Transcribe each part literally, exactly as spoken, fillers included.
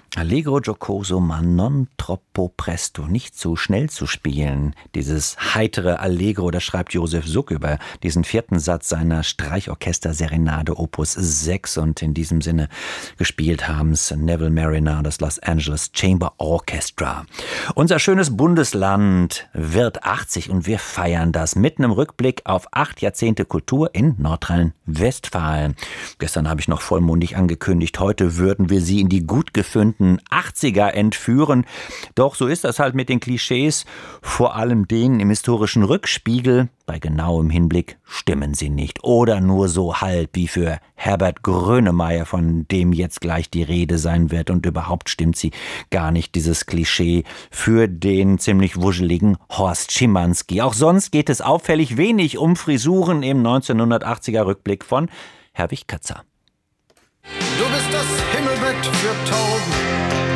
Allegro giocoso ma non troppo presto, nicht zu schnell zu spielen. Dieses heitere Allegro, das schreibt Josef Suk über diesen vierten Satz seiner Streichorchester-Serenade Opus sechs, und in diesem Sinne gespielt haben es Neville Marriner und das Los Angeles Chamber Orchestra. Unser schönes Bundesland wird achtzig und wir feiern das mitten im Rückblick auf acht Jahrzehnte Kultur in Nordrhein-Westfalen. Gestern habe ich noch vollmundig angekündigt, heute würden wir Sie in die gut gefüllten achtziger entführen. Doch so ist das halt mit den Klischees, vor allem denen im historischen Rückspiegel. Bei genauem Hinblick stimmen sie nicht oder nur so halb wie für Herbert Grönemeyer, von dem jetzt gleich die Rede sein wird. Und überhaupt stimmt sie gar nicht, dieses Klischee, für den ziemlich wuscheligen Horst Schimanski. Auch sonst geht es auffällig wenig um Frisuren im neunzehnhundertachtziger Rückblick von Herwig Katzer. Du bist das Himmelbett für Tauben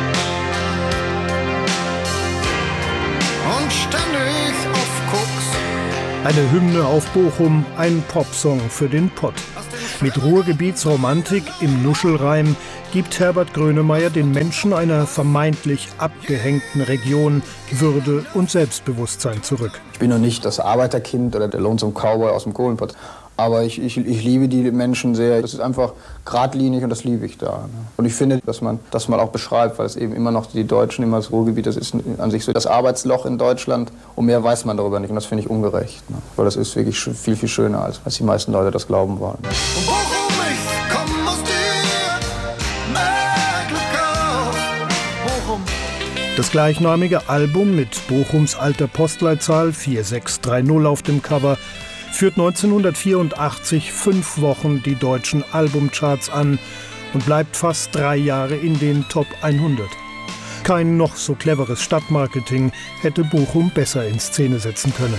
und ständig auf Koks. Eine Hymne auf Bochum, ein Popsong für den Pott. Mit Ruhrgebietsromantik im Nuschelreim gibt Herbert Grönemeyer den Menschen einer vermeintlich abgehängten Region Würde und Selbstbewusstsein zurück. Ich bin noch nicht das Arbeiterkind oder der Lonesome Cowboy aus dem Kohlenpott. Aber ich, ich, ich liebe die Menschen sehr. Das ist einfach geradlinig und das liebe ich da. Und ich finde, dass man das mal auch beschreibt, weil es eben immer noch die Deutschen, immer das Ruhrgebiet, das ist an sich so das Arbeitsloch in Deutschland. Und mehr weiß man darüber nicht. Und das finde ich ungerecht. Weil das ist wirklich viel, viel schöner, als, als die meisten Leute das glauben wollen. Und Bochum, ich komm aus dir, mehr Glück auf, Bochum. Das gleichnamige Album mit Bochums alter Postleitzahl vier sechs drei null auf dem Cover führt neunzehnhundertvierundachtzig fünf Wochen die deutschen Albumcharts an und bleibt fast drei Jahre in den Top hundert. Kein noch so cleveres Stadtmarketing hätte Bochum besser in Szene setzen können.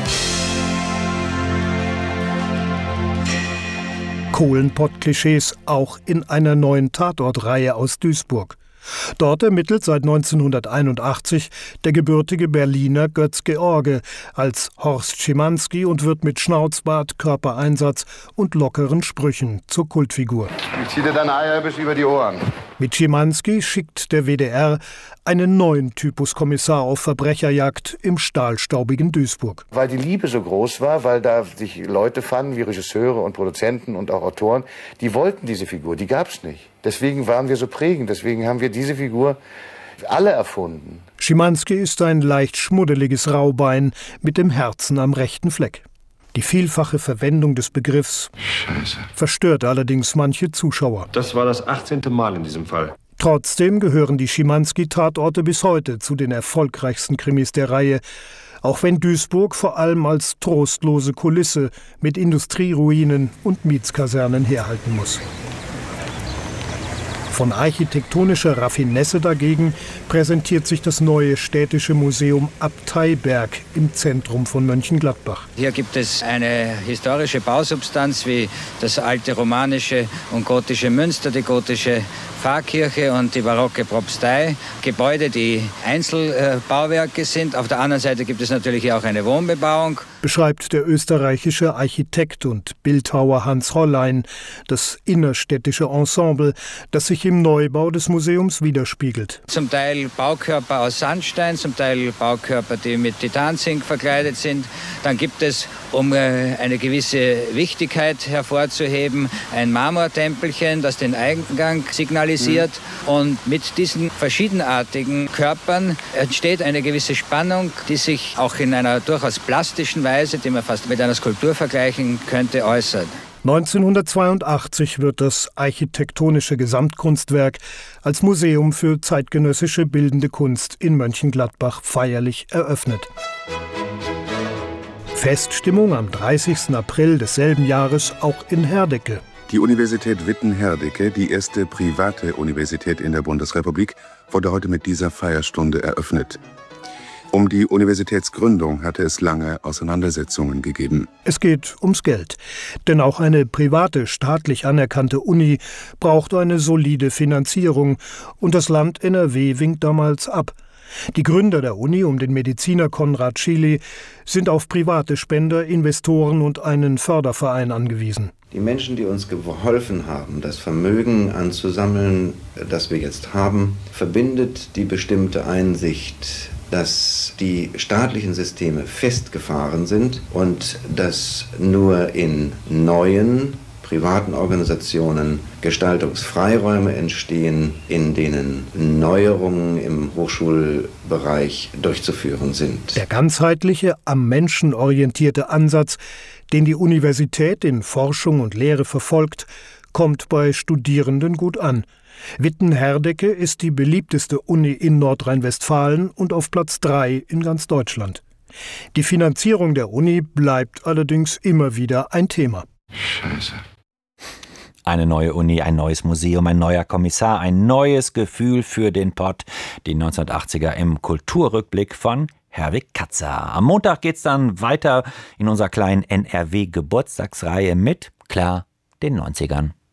Kohlenpott-Klischees auch in einer neuen Tatortreihe aus Duisburg. Dort ermittelt seit neunzehnhunderteinundachtzig der gebürtige Berliner Götz George als Horst Schimanski und wird mit Schnauzbart, Körpereinsatz und lockeren Sprüchen zur Kultfigur. Ich zieh dir deine Eier bis über die Ohren. Mit Schimanski schickt der W D R einen neuen Typus Kommissar auf Verbrecherjagd im stahlstaubigen Duisburg. Weil die Liebe so groß war, weil da sich Leute fanden, wie Regisseure und Produzenten und auch Autoren, die wollten diese Figur, die gab's nicht. Deswegen waren wir so prägend, deswegen haben wir diese Figur alle erfunden. Schimanski ist ein leicht schmuddeliges Raubein mit dem Herzen am rechten Fleck. Die vielfache Verwendung des Begriffs Scheiße. verstört allerdings manche Zuschauer. Das war das achtzehnte Mal in diesem Fall. Trotzdem gehören die Schimanski-Tatorte bis heute zu den erfolgreichsten Krimis der Reihe, auch wenn Duisburg vor allem als trostlose Kulisse mit Industrieruinen und Mietskasernen herhalten muss. Von architektonischer Raffinesse dagegen präsentiert sich das neue städtische Museum Abteiberg im Zentrum von Mönchengladbach. Hier gibt es eine historische Bausubstanz wie das alte romanische und gotische Münster, die gotische Pfarrkirche und die barocke Propstei. Gebäude, die Einzelbauwerke sind. Auf der anderen Seite gibt es natürlich auch eine Wohnbebauung. Beschreibt der österreichische Architekt und Bildhauer Hans Hollein das innerstädtische Ensemble, das sich im Neubau des Museums widerspiegelt. Zum Teil Baukörper aus Sandstein, zum Teil Baukörper, die mit Titanzink verkleidet sind. Dann gibt es, um eine gewisse Wichtigkeit hervorzuheben, ein Marmortempelchen, das den Eingang signalisiert. Mhm. Und mit diesen verschiedenartigen Körpern entsteht eine gewisse Spannung, die sich auch in einer durchaus plastischen Weise, die man fast mit einer Skulptur vergleichen könnte, äußert. neunzehnhundertzweiundachtzig wird das architektonische Gesamtkunstwerk als Museum für zeitgenössische bildende Kunst in Mönchengladbach feierlich eröffnet. Feststimmung am dreißigsten April desselben Jahres auch in Herdecke. Die Universität Witten-Herdecke, die erste private Universität in der Bundesrepublik, wurde heute mit dieser Feierstunde eröffnet. Um die Universitätsgründung hatte es lange Auseinandersetzungen gegeben. Es geht ums Geld. Denn auch eine private, staatlich anerkannte Uni braucht eine solide Finanzierung. Und das Land N R W winkt damals ab. Die Gründer der Uni um den Mediziner Konrad Schily sind auf private Spender, Investoren und einen Förderverein angewiesen. Die Menschen, die uns geholfen haben, das Vermögen anzusammeln, das wir jetzt haben, verbindet die bestimmte Einsicht, dass die staatlichen Systeme festgefahren sind und dass nur in neuen privaten Organisationen Gestaltungsfreiräume entstehen, in denen Neuerungen im Hochschulbereich durchzuführen sind. Der ganzheitliche, am Menschen orientierte Ansatz, den die Universität in Forschung und Lehre verfolgt, kommt bei Studierenden gut an. Witten-Herdecke ist die beliebteste Uni in Nordrhein-Westfalen und auf Platz drei in ganz Deutschland. Die Finanzierung der Uni bleibt allerdings immer wieder ein Thema. Scheiße. Eine neue Uni, ein neues Museum, ein neuer Kommissar, ein neues Gefühl für den Pott. Die neunzehnhundertachtziger im Kulturrückblick von Herwig Katzer. Am Montag geht's dann weiter in unserer kleinen N R W-Geburtstagsreihe mit, klar, den neunzigern.